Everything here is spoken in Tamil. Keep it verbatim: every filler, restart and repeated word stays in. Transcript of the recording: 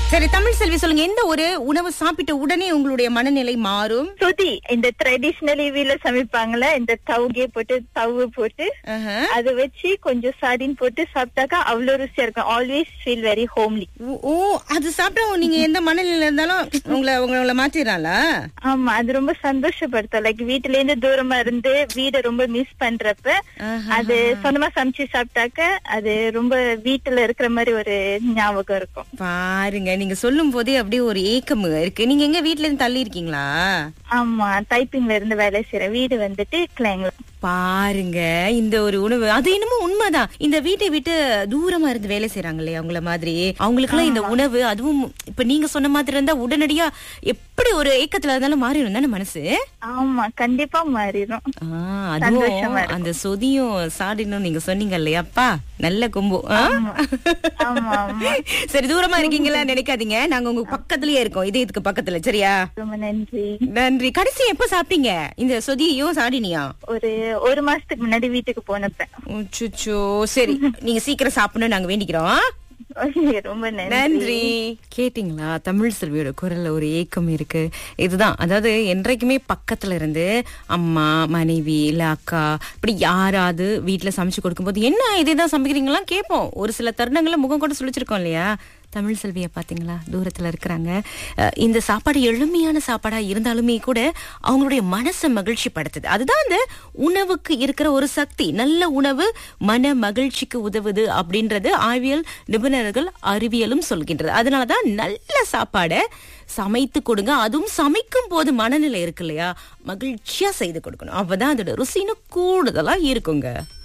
சரி, தமிழ் செல்வி சொல்லுங்க, எந்த ஒரு உணவு சாப்பிட்ட உடனே உங்களுடைய மனநிலை மாறும்? சுதி இந்த ட்ரெடிஷனல் வீல சமைப்பாங்கல்ல, இந்த தவுகே போட்டு தவு போட்டு ஆஹா. அதை வச்சு கொஞ்சம் சாடின் போட்டு சாப்பிட்டாக்கா அவ்வளவு ருசியா இருக்கும். Always feel very homely. ஓ, ஓ, அது சாப்பிட்டா நீங்க எந்த மனநிலையில இருந்தாலும் உங்களை உங்களை மாத்திடுறாளா? ஆமா, அது ரொம்ப சந்தோஷப்படுத்தும். லைக் வீட்டுல இருந்து தூரமா இருந்து வீட ரொம்ப மிஸ் பண்றப்ப ஆஹா. அது சொந்தமா சமைச்சு சாப்பிட்டாக்க அது ரொம்ப வீட்டுல இருக்கிற மாதிரி ஒரு ஞாபகம் இருக்கும். பாருங்க, நீங்க சொல்லும் போதே அப்படியே ஒரு ஏக்கம் இருக்கு. நீங்க எங்க வீட்ல இருந்து தள்ளி இருக்கீங்களா? ஆமா, டைப்பிங்ல இருந்து வேலை செய்யற வீடு வந்துட்டு கிளைங்ல. பாருங்க, இந்த ஒரு உணவு அது என்னமோ உண்மைதான். இந்த வீட்டை விட்டு தூரமா இருந்து வேலை செய்யறாங்க இல்லையா, அவங்கள மாதிரி அவங்களுக்கு எல்லாம் இந்த உணவு, அதுவும் இப்ப நீங்க சொன்ன மாதிரி இருந்தா உடனடியா எப்படி ஒரு ஏக்கத்துல இருந்தாலும் மாறிடும் தானே மனசு. ஆமா, கண்டிப்பா மாறிடும். ஆ, அதுவும் அந்த சொதியும் சாடினும் நீங்க சொன்னீங்க இல்லையாப்பா, நல்ல கொம்பு. ஆ? ஆமா ஆமா. சரி, தூரமா இருக்கீங்களா நினைக்காதீங்க, நாங்க உங்க பக்கத்துலயே இருக்கோம், இதயத்துக்கு பக்கத்துல. சரியா? ரொம்ப நன்றி. நன்றி. கடைசி எப்ப சாப்பிட்டீங்க இந்த சொதியையும் சாடினியா? ஒரு ஒரு மாசத்துக்கு முன்னாடி வீட்டுக்கு போனப்ப. அச்சச்சோ, சரி, நீங்க சீக்கிரம் சாப்பிடணும் நாங்க வேண்டிக்கிறோம். ரொம்ப நன்றி. கேட்டீங்களா, தமிழ் செல்வியோட குரல்ல ஒரு ஏக்கம் இருக்கு. இதுதான், அதாவது என்றைக்குமே பக்கத்துல இருந்து அம்மா, மனைவி இல்ல அக்கா இப்படி யாராவது வீட்டுல சமைச்சு கொடுக்கும்போது என்ன இதேதான் சமைக்கிறீங்களா கேட்போம். ஒரு சில தருணங்களை முகம் கூட சுழிச்சிருக்கோம் இல்லையா. தமிழ் செல்வியை பாத்தீங்களா, தூரத்துல இருக்கிறாங்க. இந்த சாப்பாடு எளிமையான சாப்பாடா இருந்தாலுமே கூட அவங்களுடைய மனசை மகிழ்ச்சி படுத்துது. அதுதான் அந்த உணவுக்கு இருக்கிற ஒரு சக்தி. நல்ல உணவு மன மகிழ்ச்சிக்கு உதவுது அப்படின்றது ஆய்வியல் நிபுணர்கள் அறிவியலும் சொல்கின்றது. அதனாலதான் நல்ல சாப்பாடை சமைத்து கொடுங்க. அதுவும் சமைக்கும் போது மனநிலை இருக்கு இல்லையா, மகிழ்ச்சியா செய்து கொடுக்கணும். அப்பதான் அதோட ருசின்னு கூடுதலா இருக்குங்க.